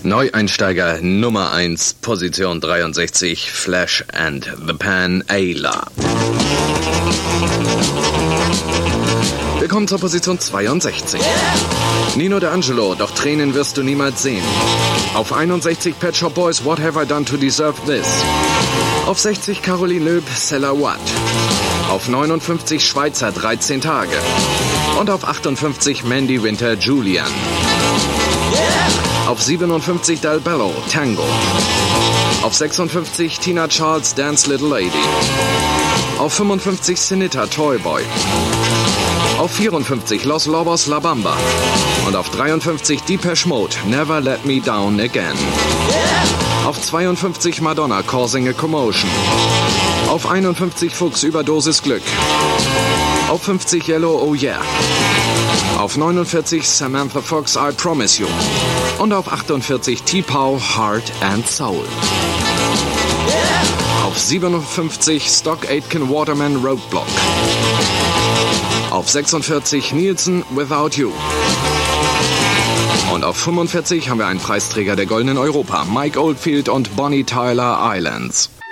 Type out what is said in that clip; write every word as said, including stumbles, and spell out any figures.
Neueinsteiger Nummer eins, Position dreiundsechzig, Flash and the Pan, Ayla. Willkommen zur Position zweiundsechzig. Nino D'Angelo, doch Tränen wirst du niemals sehen. Auf einundsechzig Pet Shop Boys, What Have I Done to Deserve This? Auf sechzig Caroline Loeb, Salawat. Auf neunundfünfzig Schweizer, dreizehn Tage. Und auf achtundfünfzig Mandy Winter, Julian. Auf siebenundfünfzig Del Bello, Tango. Auf sechsundfünfzig Tina Charles, Dance Little Lady. Auf fünfundfünfzig Sinita, Toyboy. Auf vierundfünfzig Los Lobos, La Bamba. Und auf dreiundfünfzig Depeche Mode, Never Let Me Down Again. Auf zweiundfünfzig Madonna, Causing a Commotion. Auf einundfünfzig Fuchs, Überdosis Glück. Auf fünfzig Yellow, Oh Yeah. Auf neunundvierzig Samantha Fox, I Promise You. Und auf achtundvierzig T-Pow, Heart and Soul. Auf siebenundfünfzig Stock Aitken Waterman, Roadblock. Auf sechsundvierzig Nielsen, Without You. Und auf fünfundvierzig haben wir einen Preisträger der Goldenen Europa, Mike Oldfield und Bonnie Tyler, Islands.